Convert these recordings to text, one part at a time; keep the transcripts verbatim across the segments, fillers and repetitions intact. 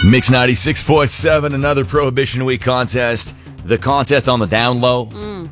Mix ninety-six point seven, another Prohibition Week contest. The contest on the down low. Mm.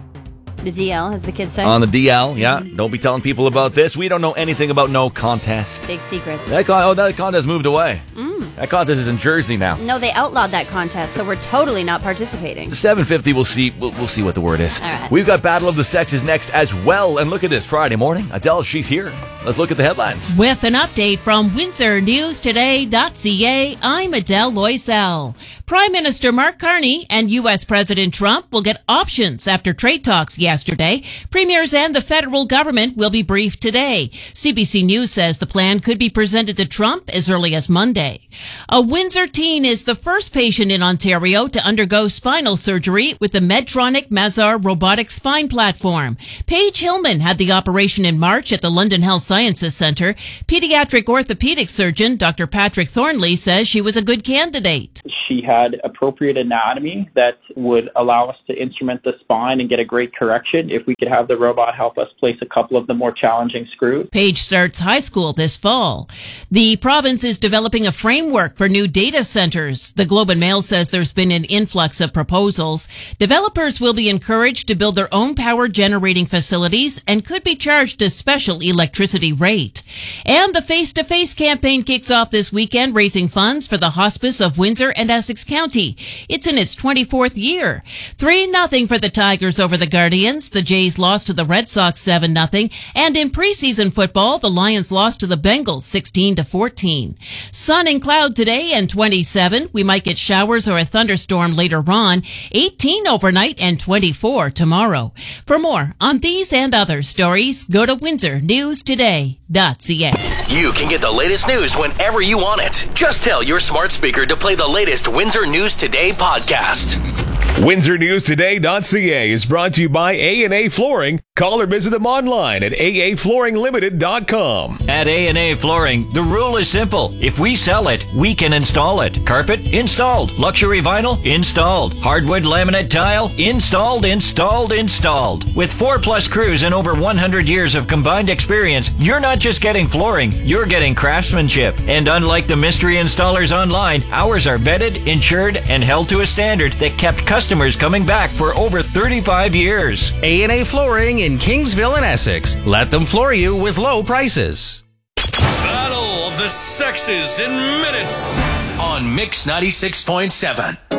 The D L, as the kids say. On the D L, yeah. Mm-hmm. Don't be telling people about this. We don't know anything about no contest. Big secrets. That con- oh, that contest moved away. Mm. That contest is in Jersey now. No, they outlawed that contest, so we're totally not participating. seven fifty, we'll see we'll, we'll see what the word is. All right. We've got Battle of the Sexes next as well. And look at this, Friday morning. Adele, she's here. Let's look at the headlines. With an update from Windsor News Today dot C A, I'm Adele Loisel. Prime Minister Mark Carney and U S President Trump will get options after trade talks yesterday. Premiers and the federal government will be briefed today. C B C News says the plan could be presented to Trump as early as Monday. A Windsor teen is the first patient in Ontario to undergo spinal surgery with the Medtronic Mazar robotic spine platform. Paige Hillman had the operation in March at the London Health Sciences Centre. Pediatric orthopedic surgeon Doctor Patrick Thornley says she was a good candidate. She had appropriate anatomy that would allow us to instrument the spine and get a great correction if we could have the robot help us place a couple of the more challenging screws. Paige starts high school this fall. The province is developing a framework for new data centers. The Globe and Mail says there's been an influx of proposals. Developers will be encouraged to build their own power generating facilities and could be charged a special electricity rate. And the Face-to-Face campaign kicks off this weekend, raising funds for the Hospice of Windsor and Essex County. It's in its twenty-fourth year. three nothing for the Tigers over the Guardians. The Jays lost to the Red Sox seven nothing. And in preseason football, the Lions lost to the Bengals sixteen to fourteen. Sun and cloud today and twenty-seven. We might get showers or a thunderstorm later on. eighteen overnight and twenty-four tomorrow. For more on these and other stories, go to Windsor News Today dot C A. You can get the latest news whenever you want it. Just tell your smart speaker to play the latest Windsor News Today podcast. Windsor News Today dot C A is brought to you by A and A Flooring. Call or visit them online at A A Flooring Limited dot com. At A and A Flooring, the rule is simple. If we sell it, we can install it. Carpet? Installed. Luxury vinyl? Installed. Hardwood laminate tile? Installed, installed, installed. With four plus crews and over one hundred years of combined experience, you're not just getting flooring, you're getting craftsmanship. And unlike the mystery installers online, ours are vetted, insured, and held to a standard that kept customers coming back for over thirty-five years. A and A Flooring in Kingsville and Essex. Let them floor you with low prices. Battle of the Sexes in minutes on Mix ninety-six point seven.